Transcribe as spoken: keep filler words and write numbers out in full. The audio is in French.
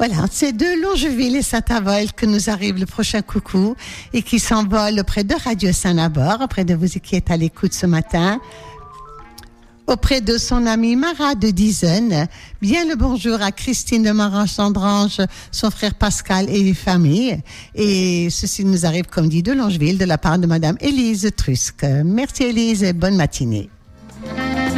Voilà, c'est de Longeville et Saint-Avold que nous arrive le prochain coucou et qui s'envole auprès de Radio Saint-Nabor, auprès de vous qui êtes à l'écoute ce matin. Auprès de son amie Mara de Dizen, bien le bonjour à Christine de Marange-Sandrange, son frère Pascal et les familles. Et ceci nous arrive, comme dit, de Longeville, de la part de Madame Élise Trusque. Merci Élise et bonne matinée.